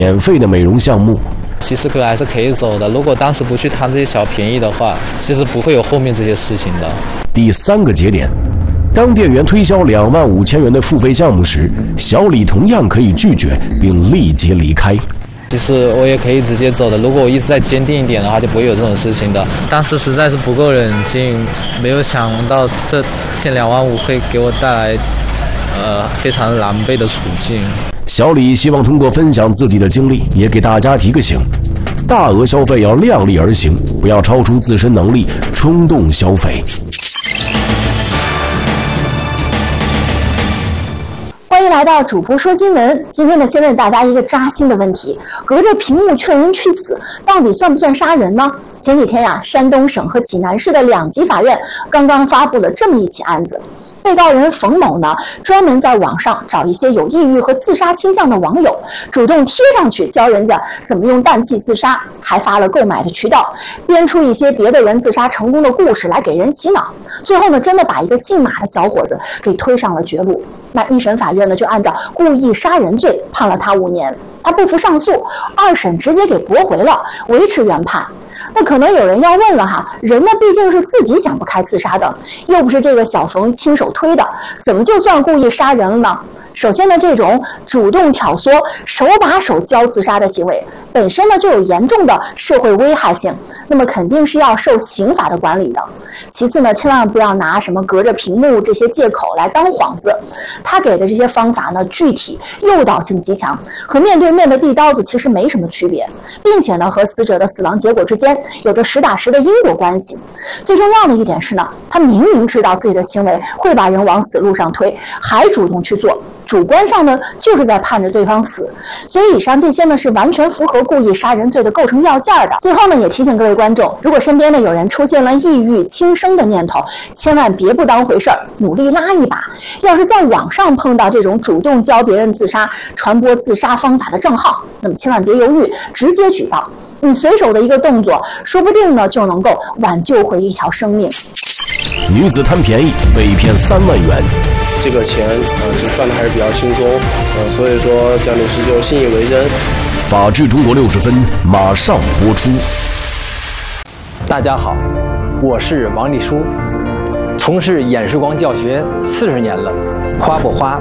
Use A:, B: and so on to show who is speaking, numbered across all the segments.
A: 免费的美容项目。
B: 70克还是可以走的，如果当时不去贪这些小便宜的话，其实不会有后面这些事情的。
A: 第3个节点，当店员推销25000元的付费项目时，小李同样可以拒绝并立即离开。
B: 其实我也可以直接走的，如果我一直再坚定一点的话，就不会有这种事情的。当时实在是不够冷静，没有想到这欠2万5会给我带来非常狼狈的处境。
A: 小李希望通过分享自己的经历，也给大家提个醒：大额消费要量力而行，不要超出自身能力冲动消费。
C: 欢迎来到主播说新闻。今天呢，先问大家一个扎心的问题：隔着屏幕劝人去死，到底算不算杀人呢？前几天山东省和济南市的2级法院刚刚发布了这么一起案子。被告人冯某呢，专门在网上找一些有抑郁和自杀倾向的网友，主动贴上去教人家怎么用氮气自杀，还发了购买的渠道，编出一些别的人自杀成功的故事来给人洗脑。最后呢，真的把一个姓马的小伙子给推上了绝路。那一审法院呢，就按照故意杀人罪判了他5年。他不服上诉，2审直接给驳回了，维持原判。那可能有人要问了哈，人呢毕竟是自己想不开自杀的，又不是这个小冯亲手推的，怎么就算故意杀人了呢？首先呢，这种主动挑唆、手把手教自杀的行为，本身呢就有严重的社会危害性，那么肯定是要受刑法的管理的。其次呢，千万不要拿什么隔着屏幕这些借口来当幌子。他给的这些方法呢，具体诱导性极强，和面对面的递刀子其实没什么区别，并且呢，和死者的死亡结果之间有着实打实的因果关系。最重要的一点是呢，他明明知道自己的行为会把人往死路上推，还主动去做。主观上呢，就是在盼着对方死，所以以上这些呢是完全符合故意杀人罪的构成要件的。最后呢，也提醒各位观众，如果身边呢有人出现了抑郁轻生的念头，千万别不当回事儿，努力拉一把。要是在网上碰到这种主动教别人自杀、传播自杀方法的账号，那么千万别犹豫，直接举报。你随手的一个动作，说不定呢就能够挽救回一条生命。
A: 女子贪便宜被骗3万元。
D: 这个钱就赚的还是比较轻松，所以说蒋女士就信以为真。
A: 法治中国60分马上播出。
E: 大家好，我是王立书，从事演示光教学40年了。花不花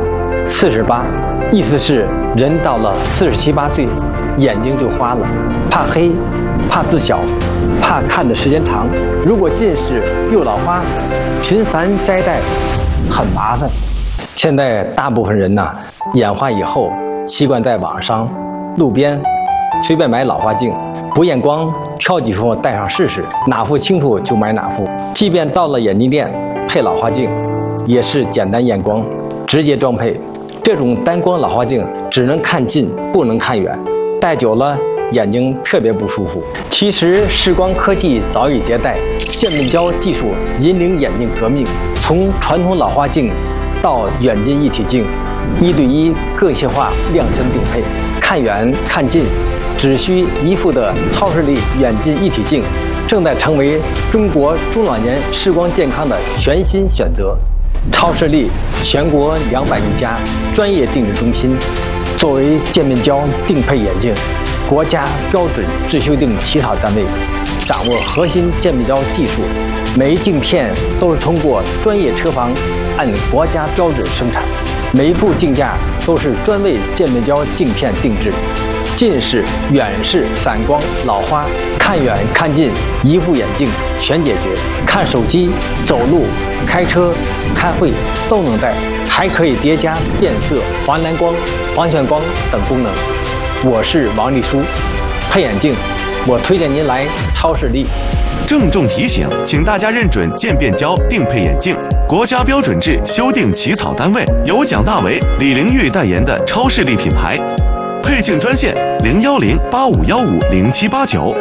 E: 48，意思是人到了47、8岁，眼睛就花了，怕黑，怕字小，怕看的时间长。如果近视又老花，频繁摘戴很麻烦。现在大部分人呢，眼花以后习惯在网上、路边随便买老花镜，不验光挑几副戴上试试，哪副清楚就买哪副。即便到了眼镜店配老花镜，也是简单验光，直接装配。这种单光老花镜只能看近，不能看远，戴久了眼睛特别不舒服。其实视光科技早已迭代，渐变焦技术引领眼镜革命，从传统老花镜到远近一体镜，1对1个性化量身定配，看远看近只需一副的超视力远近一体镜，正在成为中国中老年视光健康的全新选择。超视力全国200余家专业定制中心，作为渐变焦定配眼镜国家标准制修订起草单位，掌握核心渐变焦技术，每一镜片都是通过专业车房按国家标准生产，每一部镜架都是专为渐变焦镜片定制。近视、远视、散光、老花，看远看近一副眼镜全解决。看手机、走路、开车、开会都能戴，还可以叠加变色、黄蓝光、黄全光等功能。我是王立书，配眼镜我推荐您来超视力。
F: 郑重提醒，请大家认准渐变焦定配眼镜，国家标准制修订起草单位由蒋大为、李玲玉代言的超视力品牌。配镜专线010-8515-0789。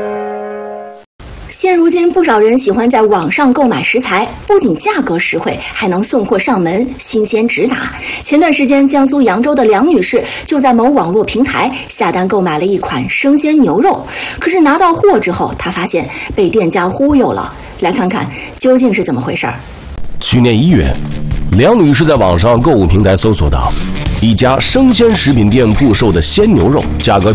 C: 现如今，不少人喜欢在网上购买食材，不仅价格实惠，还能送货上门，新鲜直达。前段时间，江苏扬州的梁女士就在某网络平台下单购买了一款生鲜牛肉，可是拿到货之后，她发现被店家忽悠了。来看看究竟是怎么回事。
A: 去年1月，梁女士在网上购物平台搜索到一家生鲜食品店铺售的鲜牛肉，价格